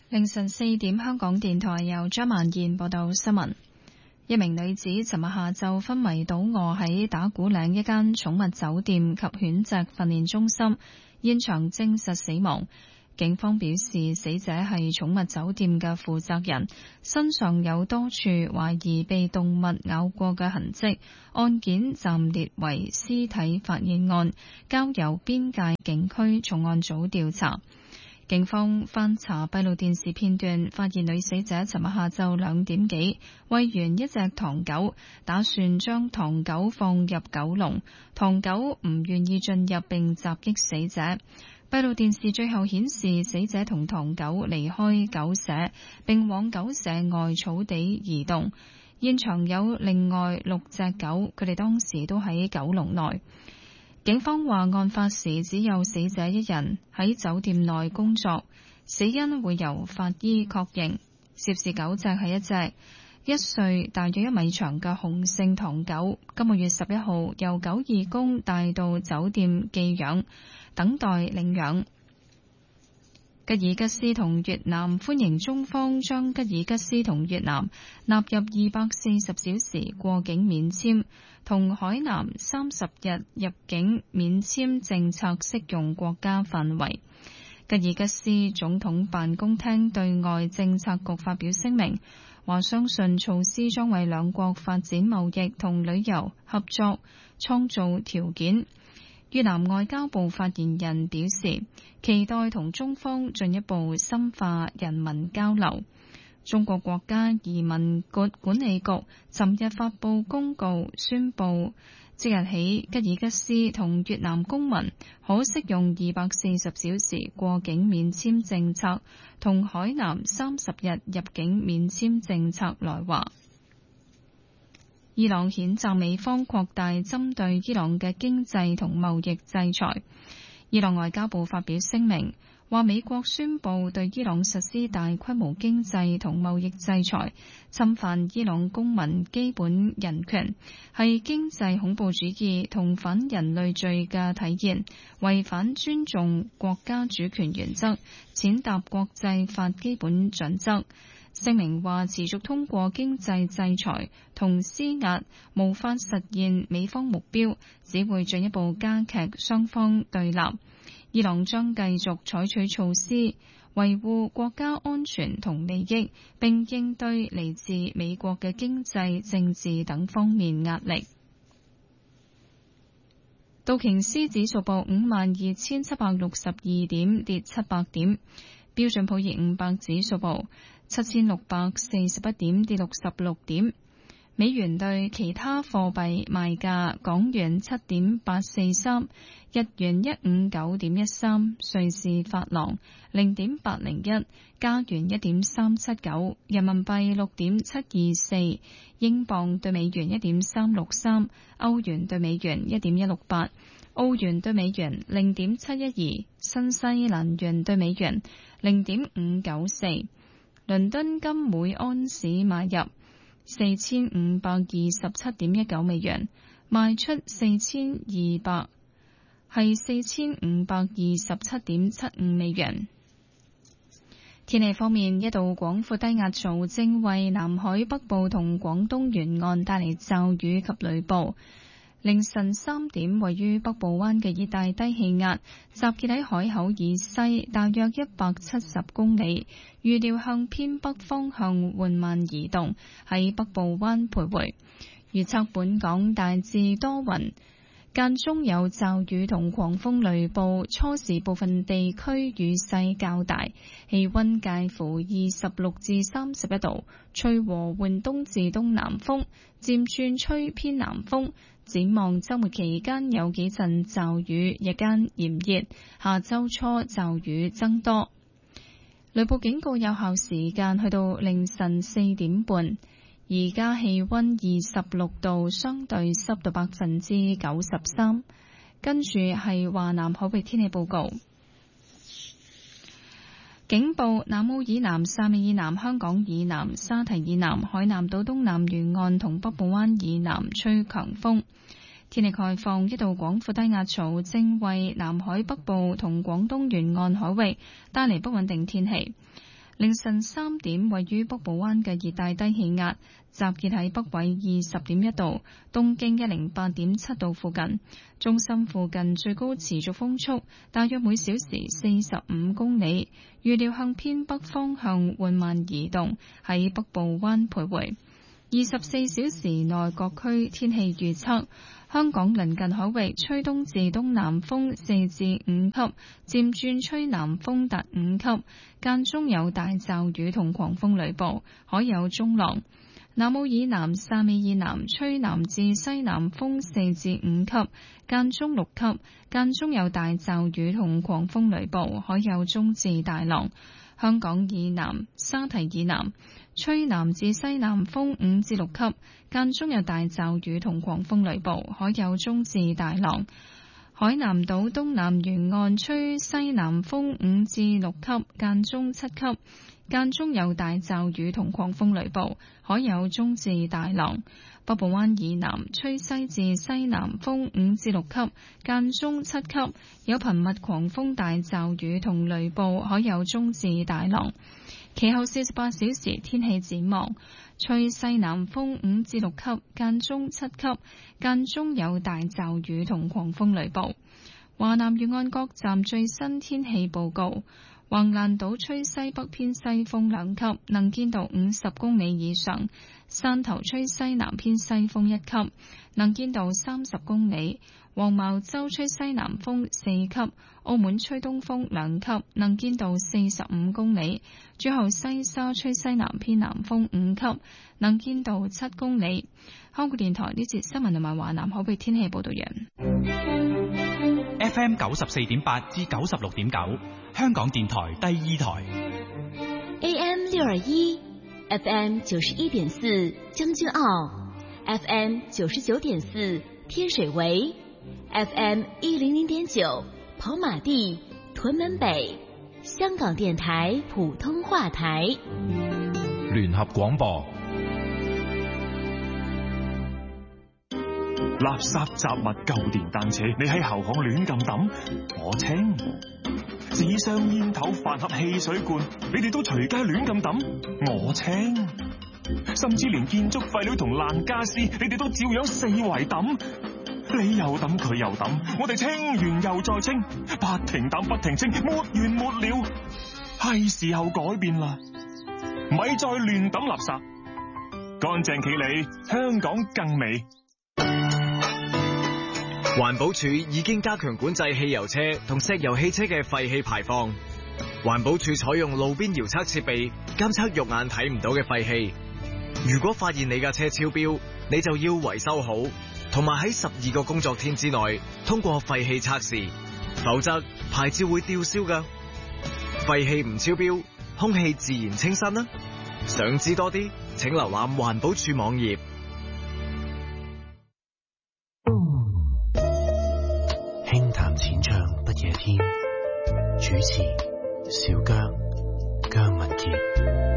凌晨4點，香港電台由張曼燕報道新聞。一名女子尋日下晝昏迷倒卧喺打鼓嶺一間寵物酒店及犬隻訓練中心，現場證實死亡。警方表示，死者係寵物酒店嘅負責人，身上有多處懷疑被動物咬過嘅痕跡，案件暫列為屍體發現案，交由邊界警區重案組調查。警方翻查閉路電視片段，發現女死者尋日下晝2點幾餵完一隻唐狗，打算將唐狗放入狗籠，唐狗唔願意進入並襲擊死者。閉路電視最後顯示，死者同唐狗離開狗舍，並往狗舍外草地移動。現場有另外6隻狗，佢哋當時都喺狗籠內。警方話，案發時只有死者一人喺酒店內工作，死因會由法醫確認。涉事狗隻係一隻1歲大約1米長嘅雄性唐狗，今個月11號由狗義工帶到酒店寄養，等待領養。吉爾吉斯同越南歡迎中方將吉爾吉斯同越南納入240小時過境免簽同海南30日入境免簽政策適用國家範圍。吉爾吉斯總統辦公廳對外政策局發表聲明，話相信措施將為兩國發展貿易同旅遊合作創造條件。越南外交部發言人表示，期待同中方進一步深化人民交流。中國國家移民局管理局尋日發布公告，宣布即日起吉爾吉斯同越南公民可適用240小時過境免簽政策同海南30日入境免簽政策來華。伊朗譴責美方擴大針對伊朗嘅經濟同貿易制裁。伊朗外交部發表聲明，話美國宣布對伊朗實施大規模經濟同貿易制裁，侵犯伊朗公民基本人權，係經濟恐怖主義同反人類罪嘅體現，違反尊重國家主權原則，踐踏國際法基本準則。聲明話，持續通過經濟制裁同施壓無法實現美方目標，只會進一步加劇雙方對立。伊朗將繼續採取措施維護國家安全同利益，並應對嚟自美國嘅經濟、政治等方面壓力。道瓊斯指數報52,762點，跌700點；標準普爾500指數報7,641點，跌66點。美元對其他貨幣賣價：港元7.843，日元159.13，瑞士法郎0.801，加元1.379，人民幣6.724，英鎊對美元1.363，歐元對美元1.168，澳元對美元0.712，新西蘭元對美元0.594。倫敦金每安士買入4527.19美元，賣出4527.75美元。天氣方面，一道廣闊低壓槽正為南海北部同廣東沿岸帶嚟驟雨及雷暴。凌晨3點，位於北部灣嘅熱帶低氣壓集結喺海口以西大約170公里，預料向偏北方向緩慢移動，喺北部灣徘徊。預測本港大致多雲，間中有驟雨同狂風雷暴，初時部分地區雨勢較大，氣溫介乎26至31度，吹和緩東至東南風，漸轉吹偏南風。展望週末期間有幾陣驟雨，日間炎熱，下週初驟雨增多。雷暴警告有效時間去到凌晨4點半。而家氣溫26度，相對濕度93%。跟住係華南海域天氣報告。警報：南澳以南、汕尾以南、香港以南、沙堤以南、海南島東南沿岸同北部灣以南吹強風。天氣概況：一道廣闊低壓槽正為南海北部同廣東沿岸海域帶嚟不穩定天氣。 凌晨3點，位於北部灣嘅熱帶低氣壓集結喺北緯20.1度、東經108.7度附近。中心附近最高持續風速大約每小時45公里，預料向偏北方向緩慢移動，喺北部灣徘徊。24小時內各區天氣預測：香港鄰近海域吹東至東南風4至5級，漸轉吹南風達5級，間中有大驟雨同狂風雷暴，海有中浪。南澳以南、汕尾以南吹南至西南風4至5級，間中6級，間中有大驟雨同狂風雷暴，海有中至大浪。香港以南、沙堤以南吹南至西南風5至6級，間中有大驟雨同狂風雷暴，海有中至大浪。海南島東南沿岸吹西南風5至6級，間中7級，間中有大驟雨同狂風雷暴，海有中至大浪。北部灣以南吹西至西南風5至6級，間中7級，有頻密狂風大驟雨同雷暴，海有中至大浪。其後48小時天氣展望：吹西南風5至6級，間中7級，間中有大驟雨同狂風雷暴。華南沿岸各站最新天氣報告：橫瀾島吹西北偏西風2級，能見度50公里以上；汕頭吹西南偏西風1級，能見度30公里；黃茅洲吹西南風4級；澳門吹東風2級，能見度45公里；最後西沙吹西南偏南風5級，能見度7公里。香港電台呢節新聞同埋華南海域天氣報道完。 FM 94.8至96.9，香港電台第2台。 AM 621 FM 91.4將軍澳 FM 99.4天水圍 FM 100.9跑馬地屯門北，香港電台普通話台。 聯合廣播。 垃圾雜物舊電單車，你喺後巷亂咁抌，我清；紙箱煙頭飯盒汽水罐，你哋都隨街亂咁抌，我清；甚至連建築廢料同爛家私，你哋都照樣四圍抌，你又抌佢又抌，我哋清完又再清，不停抌不停清，沒完沒了。係時候改變啦，咪再亂抌垃圾，乾淨企理，香港更美。 環保署已經加強管制汽油車同石油汽車嘅廢氣排放。環保署採用路邊遙測設備監測肉眼睇唔到嘅廢氣。如果發現你架車超標，你就要維修好，同埋喺12個工作天之內通過廢氣測試，否則牌照會吊銷㗎。廢氣唔超標，空氣自然清新啦。想知多啲，請瀏覽環保署網頁。 輕談淺唱不夜天，主持小姜、姜文傑。